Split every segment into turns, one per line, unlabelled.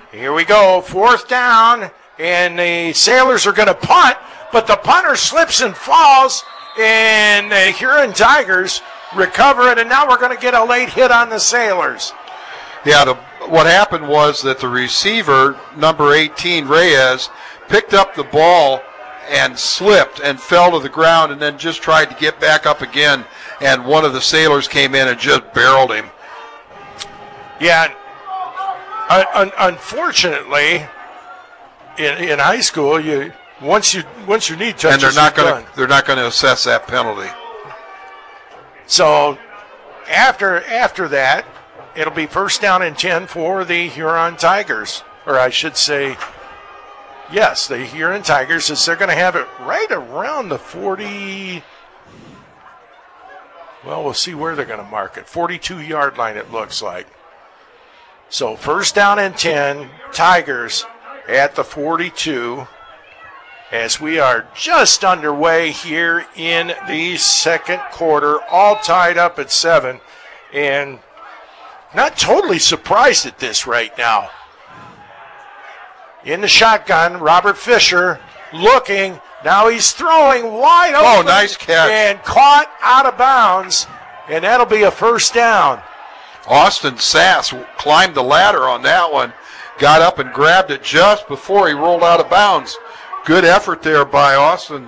Here we go, 4th down, and the Sailors are going to punt, but the punter slips and falls, and the Huron Tigers recover it, and now we're going to get a late hit on the Sailors.
Yeah, what happened was that the receiver, number 18, Reyes, picked up the ball and slipped and fell to the ground and then just tried to get back up again, and one of the Sailors came in and just barreled him.
Yeah, unfortunately, in high school, once you need touches,
and they're not going to assess that penalty.
So after that, it'll be 1st down and 10 for the Huron Tigers, or I should say, yes, the Huron Tigers, as they're going to have it right around the 40. Well, we'll see where they're going to mark it. 42-yard line, it looks like. So 1st down and 10, Tigers at the 42, as we are just underway here in the second quarter, all tied up at 7, and not totally surprised at this right now. In the shotgun, Robert Fisher looking. Now he's throwing wide open.
Oh, nice catch.
And caught out of bounds, and that'll be a 1st down.
Austin Sass climbed the ladder on that one, got up and grabbed it just before he rolled out of bounds. Good effort there by Austin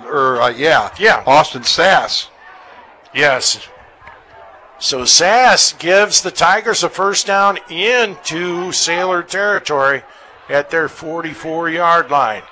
Sass.
Yes. So Sass gives the Tigers a 1st down into Sailor territory at their 44-yard line.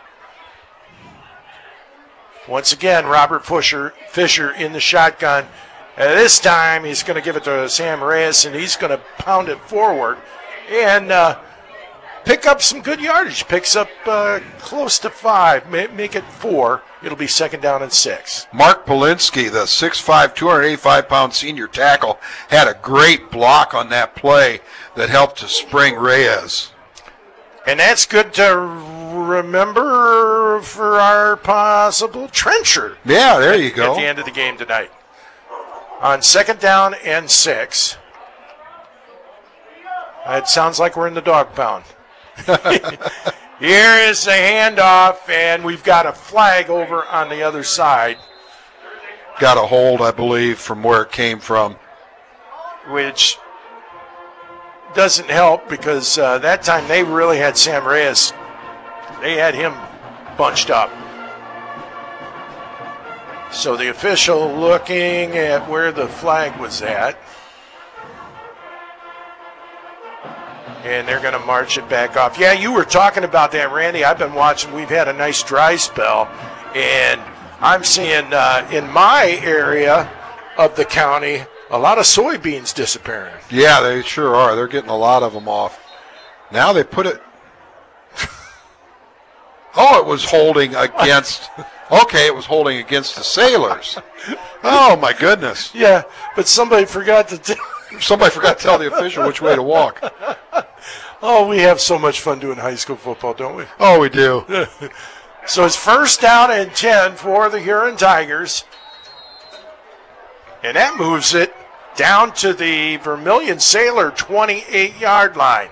Once again, Robert Fisher in the shotgun. This time he's going to give it to Sam Reyes, and he's going to pound it forward and pick up some good yardage. Picks up close to 5, make it 4. It'll be 2nd down and 6.
Mark Polinsky, the 6'5", 285-pound senior tackle, had a great block on that play that helped to spring Reyes.
And that's good to remember for our possible trencher.
Yeah, there you go.
At the end of the game tonight. On 2nd down and 6. It sounds like we're in the dog pound. Here is the handoff, and we've got a flag over on the other side.
Got a hold, I believe, from where it came from.
Which doesn't help because that time they really had Sam Reyes. They had him bunched up. So the official looking at where the flag was at. And they're going to march it back off. Yeah, you were talking about that, Randy. I've been watching. We've had a nice dry spell. And I'm seeing in my area of the county a lot of soybeans disappearing.
Yeah, they sure are. They're getting a lot of them off. Now they put it. Oh, it was holding against. Okay, it was holding against the Sailors. Oh, my goodness.
Yeah, but somebody forgot to tell
the official which way to walk.
Oh, we have so much fun doing high school football, don't we?
Oh, we do.
So it's 1st down and 10 for the Huron Tigers. And that moves it down to the Vermilion Sailor 28-yard line.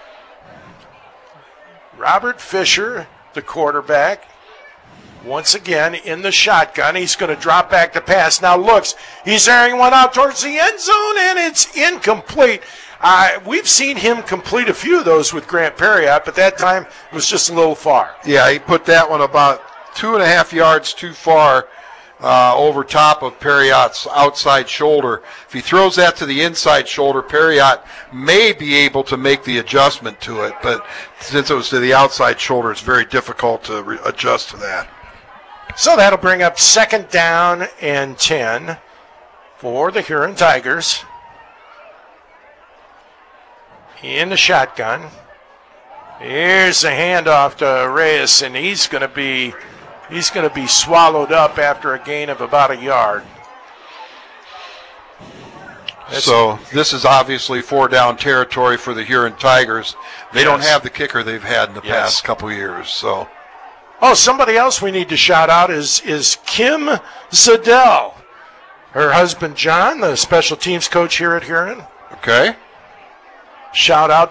Robert Fisher, the quarterback, once again in the shotgun. He's going to drop back to pass. Now looks, he's airing one out towards the end zone, and it's incomplete. We've seen him complete a few of those with Grant Perriott, but that time it was just a little far.
Yeah, he put that one about 2.5 yards too far over top of Perriott's outside shoulder. If he throws that to the inside shoulder, Perriott may be able to make the adjustment to it, but since it was to the outside shoulder, it's very difficult to adjust to that.
So that'll bring up 2nd down and 10 for the Huron Tigers. In the shotgun. Here's the handoff to Reyes, and he's going to be swallowed up after a gain of about a yard.
So this is obviously 4-down territory for the Huron Tigers. They don't have the kicker they've had in the past couple years. So.
Oh, somebody else we need to shout out is Kim Zadell. Her husband John, the special teams coach here at Huron.
Okay.
Shout out